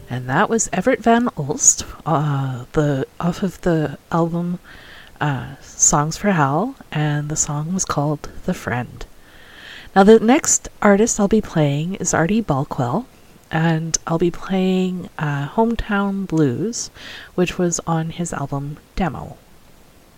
And that was Everett Van Olst, off of the album Songs for Hal, and the song was called The Friend. Now, the next artist I'll be playing is Artie Balkwell, and I'll be playing Hometown Blues, which was on his album Demo.